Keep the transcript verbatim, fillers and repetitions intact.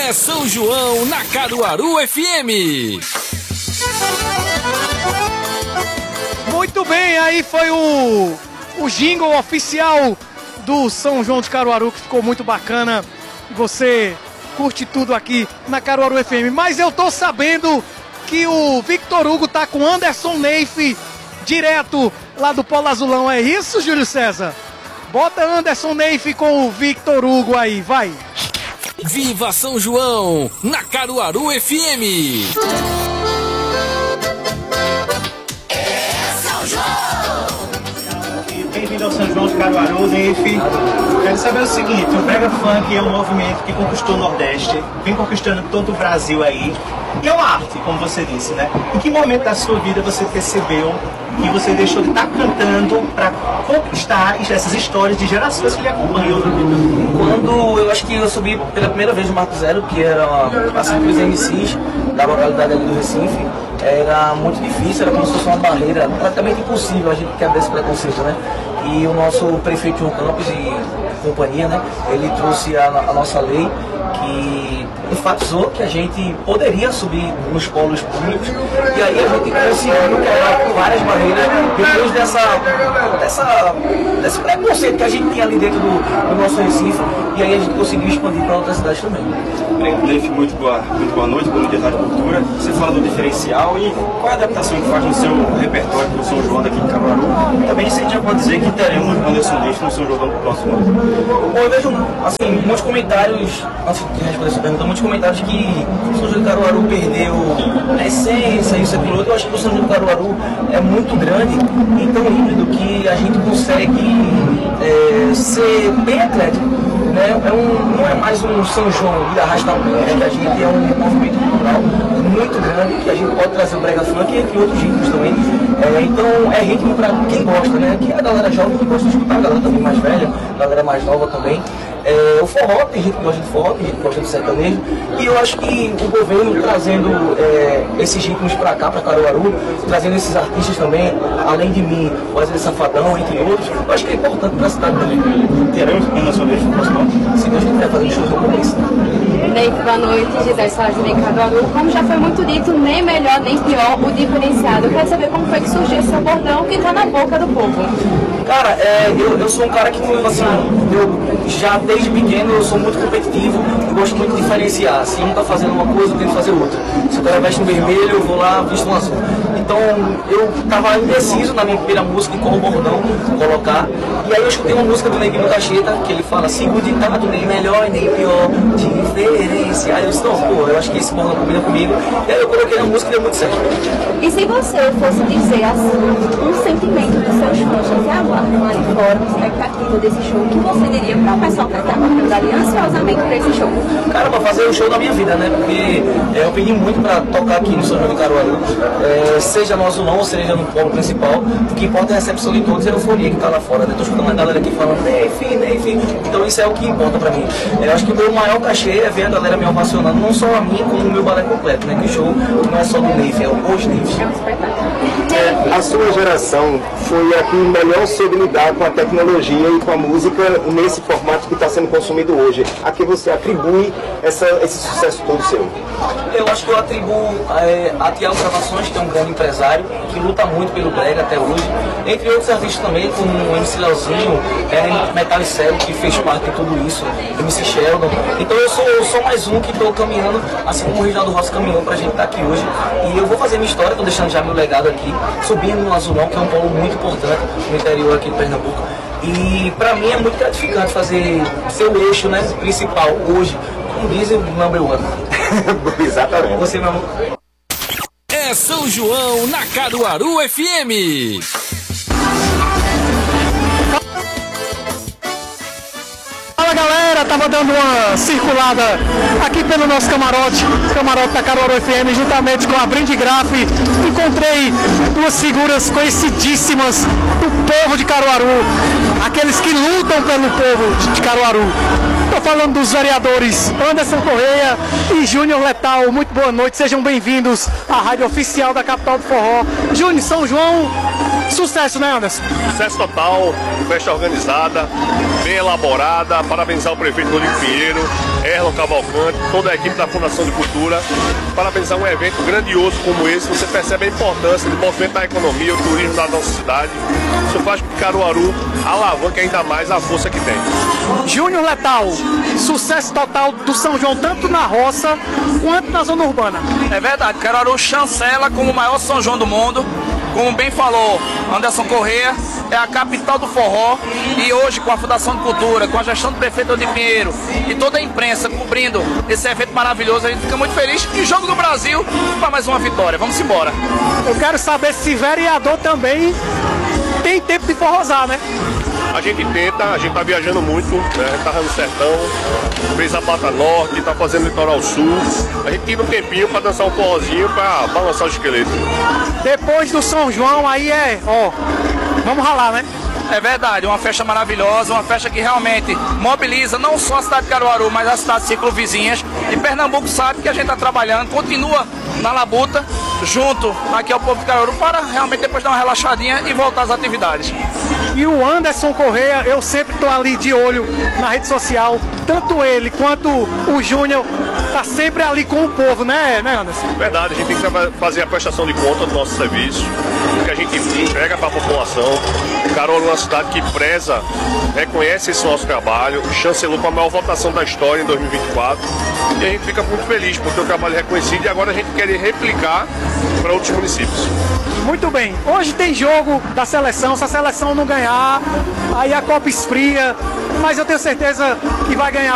É São João na Caruaru F M. Muito bem, aí foi o, o jingle oficial do São João de Caruaru, que ficou muito bacana. Você curte tudo aqui na Caruaru F M. Mas eu tô sabendo que o Victor Hugo tá com Anderson Neif direto lá do Polo Azulão. É isso, Júlio César? Bota Anderson Neif com o Victor Hugo aí, vai. Viva São João na Caruaru F M. Bem-vindo ao São João de Caruaru, Neif. Quero saber o seguinte, o Brega Funk é um movimento que conquistou o Nordeste, vem conquistando todo o Brasil aí, e é uma arte, como você disse, né? Em que momento da sua vida você percebeu que você deixou de estar cantando para conquistar essas histórias de gerações que lhe acompanham? Quando eu acho que eu subi pela primeira vez no Marco Zero, que era a circuito M Cs da localidade ali do Recife, era muito difícil, era como se fosse uma barreira praticamente impossível a gente quebrar esse preconceito, né? E o nosso prefeito João Campos e companhia, né? Ele trouxe a, a nossa lei que enfatizou que a gente poderia subir nos polos públicos, e aí a gente conseguiu quebrar várias barreiras depois dessa, dessa, desse preconceito que a gente tinha ali dentro do, do nosso Recife, e aí a gente conseguiu expandir para outras cidades também. Neif, muito boa, muito boa noite, bom dia da cultura. Você fala do diferencial e qual é a adaptação que faz no seu repertório do São João daqui de Caruaru? Também você já pode dizer que teremos Anderson Neif no São João do próximo ano. Bom, eu vejo assim, muitos comentários, antes de responder essa pergunta, muitos comentários que o São João de Caruaru perdeu a essência, isso, aquilo outro. Eu acho que o São João de Caruaru é muito grande e tão híbrido que a gente consegue é, ser bem eclético. Né? É um, não é mais um São João de arrasta-pé, que a gente é um movimento cultural muito grande, que a gente pode trazer o Brega Funk e entre outros ritmos também. É, então é ritmo para quem gosta, né? Que é a galera jovem que gosta de escutar, a galera também mais velha, a galera mais nova também. É, o forró, tem gente que gosta de forró, tem gente que gosta de sertanejo, e eu acho que o governo trazendo é, esses ritmos para cá, para Caruaru, trazendo esses artistas também, além de mim, o Wesley Safadão, entre outros, eu acho que é importante para a cidade também. Teremos uma sua vez no próximo ano? Se Deus quiser fazer um show japonês. Neif, boa noite, Gisele Sargent em Caruaru. Como já foi muito dito, nem melhor nem pior, o diferenciado. Eu quero saber como foi que surgiu esse seu bordão que está na boca do povo. Cara, é, eu, eu sou um cara que, assim, eu já desde pequeno eu sou muito competitivo, eu gosto muito de diferenciar. Se um tá fazendo uma coisa, eu tento fazer outra. Se o cara veste um vermelho, eu vou lá, visto um azul. Então, eu tava indeciso na minha primeira música em qual bordão colocar. E aí eu escutei uma música do Neguinho Cacheta, que ele fala assim, o ditado nem melhor nem pior, diferença. Aí eu disse, não, pô, eu acho que esse bordão combina comigo. E aí eu coloquei na música e deu muito certo. E se você fosse dizer assim, um sentimento dos seus fãs que aguardam lá de fora, uma expectativa desse show, o que você diria para o pessoal que está aguardando ali ansiosamente para esse show? Cara, pra fazer o show da minha vida, né? Porque é, eu pedi muito pra tocar aqui no São João de Caruaru, é, seja no Azulão, seja no polo principal. O que importa é a recepção de todos e a euforia que tá lá fora, né? Tô escutando a galera aqui falando, Neif, Neif. Então isso é o que importa pra mim. Eu acho que o meu maior cachê é ver a galera me ovacionando, não só a mim, como o meu balé completo, né? Que o show não é só do Neif, é os Neif. É um espetáculo. É, a sua geração foi a que melhor soube lidar com a tecnologia e com a música nesse formato que está sendo consumido hoje. A que você atribui essa, esse sucesso todo seu? Eu acho que eu atribuo é, a Tiago Gravações, que é um grande empresário, que luta muito pelo brega até hoje, entre outros artistas também, como o M C Leozinho, é, Metalicelo, que fez parte de tudo isso, M C Sheldon. Então eu sou só mais um que estou caminhando, assim como o Reginaldo Rossi caminhou para a gente estar aqui hoje. E eu vou fazer minha história, estou deixando já meu legado aqui, subindo no Azulão, que é um polo muito importante no interior aqui de Pernambuco. E para mim é muito gratificante fazer seu eixo, né, principal hoje, como dizem, o number one. Exatamente. Você, meu amor. É São João na Caruaru F M. Fala galera, tava dando uma circulada aqui pelo nosso camarote, camarote da Caruaru F M, juntamente com a Brinde Graf. Encontrei duas figuras conhecidíssimas do povo de Caruaru, aqueles que lutam pelo povo de Caruaru. Estou falando dos vereadores Anderson Correia e Júnior Letal. Muito boa noite, sejam bem-vindos à rádio oficial da capital do forró. Júnior, São João Sucesso, né, Anderson? Sucesso total, festa organizada, bem elaborada. Parabenizar o prefeito Rodrigo Pinheiro, Erlon Cavalcante, toda a equipe da Fundação de Cultura. Parabenizar um evento grandioso como esse. Você percebe a importância do movimento da economia, o turismo da nossa cidade. Isso faz com que Caruaru alavanque ainda mais a força que tem. Júnior Letal, sucesso total do São João, tanto na roça quanto na zona urbana. É verdade, Caruaru chancela como o maior São João do mundo. Como bem falou Anderson Corrêa, é a capital do forró, e hoje com a Fundação de Cultura, com a gestão do prefeito Rodrigo Pinheiro e toda a imprensa cobrindo esse evento maravilhoso, a gente fica muito feliz. E Jogo do Brasil para mais uma vitória. Vamos embora. Eu quero saber se vereador também tem tempo de forrosar, né? A gente tenta, a gente tá viajando muito, né? A gente tá no sertão, fez a Mata Norte, tá fazendo o Litoral Sul. A gente tira um tempinho pra dançar um forrozinho, pra balançar o esqueleto. Depois do São João, aí é, ó, vamos ralar, né? É verdade, uma festa maravilhosa, uma festa que realmente mobiliza não só a cidade de Caruaru, mas as cidades circunvizinhas. E Pernambuco sabe que a gente está trabalhando, continua na labuta, junto aqui ao povo de Caruaru, para realmente depois dar uma relaxadinha e voltar às atividades. E o Anderson Corrêa, eu sempre estou ali de olho na rede social, tanto ele quanto o Júnior, tá sempre ali com o povo, né, né, Anderson? Verdade, a gente tem que fazer a prestação de conta do nosso serviço, que a gente entrega para a população. Caruaru é uma cidade que preza, reconhece esse nosso trabalho, chancelou com a maior votação da história em dois mil e vinte e quatro, e a gente fica muito feliz por ter o trabalho reconhecido, e agora a gente quer replicar para outros municípios. Muito bem, hoje tem jogo da seleção, se a seleção não ganhar, aí a Copa esfria, mas eu tenho certeza que vai ganhar